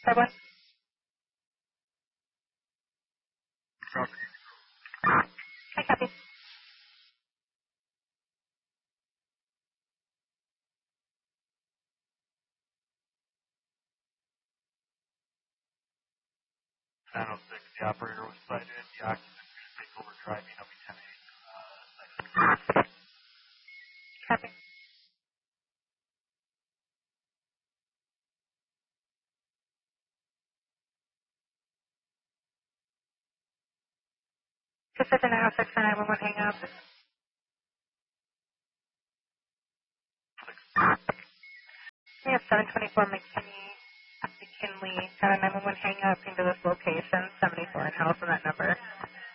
One. I copy. The operator was cited. The occupant should take over driving. I'll be 10-8. Copy. Pacific Now 64911 hang up. We have 724 McKinley, 7911 hang up into this location, 74 in house on that number.